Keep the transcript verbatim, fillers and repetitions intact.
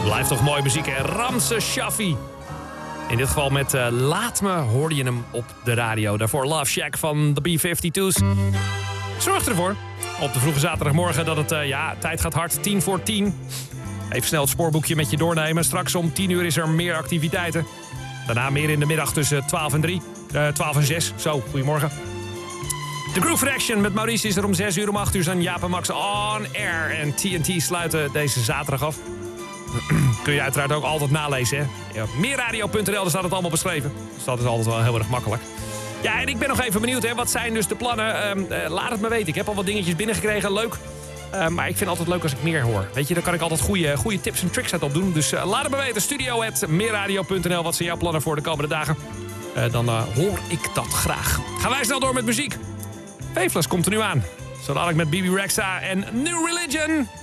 Blijft toch mooie muziek, hè? Ramses Shaffi. In dit geval met uh, Laat Me hoorde je hem op de radio. Daarvoor Love Shack van de B vijfentwintig's. Zorg ervoor op de vroege zaterdagmorgen dat het, uh, ja, tijd gaat hard. Tien voor tien. Even snel het spoorboekje met je doornemen. Straks om tien uur is er meer activiteiten. Daarna meer in de middag tussen twaalf en drie. Uh, twaalf en zes. Zo, goedemorgen. De Groove Reaction met Maurice is er om zes uur. Om acht uur zijn Jaap en Max on air. En T N T sluiten deze zaterdag af. Kun je uiteraard ook altijd nalezen, hè? Ja, meerradio punt n l, daar staat het allemaal beschreven. Dus dat is altijd wel heel erg makkelijk. Ja, en ik ben nog even benieuwd, hè. Wat zijn dus de plannen? Um, uh, laat het me weten. Ik heb al wat dingetjes binnengekregen. Leuk. Uh, maar ik vind het altijd leuk als ik meer hoor. Weet je, dan kan ik altijd goede, goede tips en tricks uit opdoen. Dus uh, laat het me weten. studio at meerradio punt n l. Wat zijn jouw plannen voor de komende dagen? Uh, dan uh, hoor ik dat graag. Gaan wij snel door met muziek. Faithless komt er nu aan. Zo dadelijk met B B Rexha en New Religion.